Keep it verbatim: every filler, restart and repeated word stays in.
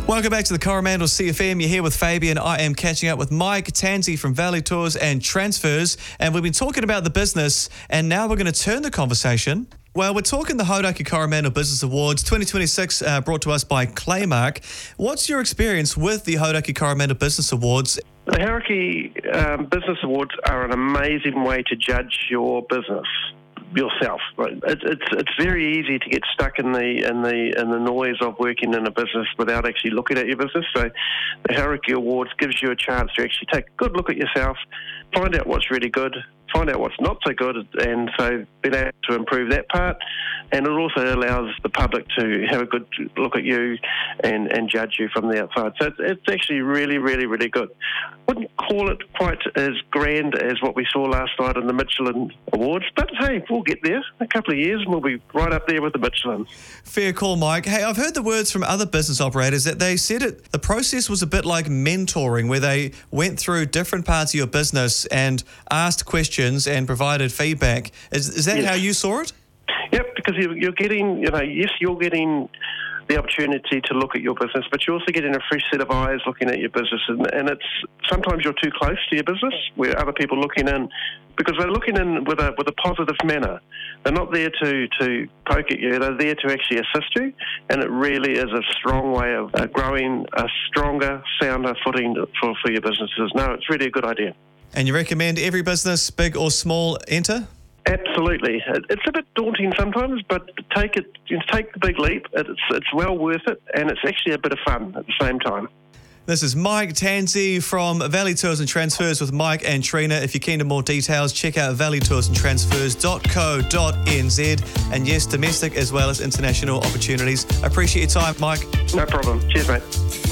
Welcome back to the Coromandel C F M. You're here with Fabian. I am catching up with Mike Tansey from Valley Tours and Transfers, and we've been talking about the business, and now we're going to turn the conversation. Well, we're talking the Hauraki Coromandel Business Awards twenty twenty-six, uh, brought to us by Claymark. What's your experience with the Hauraki Coromandel Business Awards? The Hauraki um, Business Awards are an amazing way to judge your business yourself. It's it's it's very easy to get stuck in the in the in the noise of working in a business without actually looking at your business. So the Hauraki Awards gives you a chance to actually take a good look at yourself, find out what's really good, find out what's not so good, and so being able to improve that part. And it also allows the public to have a good look at you and, and judge you from the outside. So it's, it's actually really, really, really good. Wouldn't call it quite as grand as what we saw last night in the Michelin Awards, but hey, we'll get there. A couple of years and we'll be right up there with the Michelin. Fair call, Mike. Hey, I've heard the words from other business operators that they said it. The process was a bit like mentoring, where they went through different parts of your business and asked questions and provided feedback. Is, is that yes. how you saw it? Yep, because you're getting, you know, yes, you're getting the opportunity to look at your business, but you're also getting a fresh set of eyes looking at your business, and, and it's sometimes you're too close to your business, where other people looking in, because they're looking in with a with a positive manner. They're not there to, to poke at you, they're there to actually assist you, and it really is a strong way of uh, growing a stronger, sounder footing for, for your businesses. No, it's really a good idea. And you recommend every business, big or small, enter? Absolutely. It's a bit daunting sometimes, but take it, you take the big leap. It's it's well worth it, and it's actually a bit of fun at the same time. This is Mike Tansey from Valley Tours and Transfers with Mike and Trina. If you're keen to more details, check out valley tours and transfers dot co dot n z. And yes, domestic as well as international opportunities. I appreciate your time, Mike. No problem. Cheers, mate.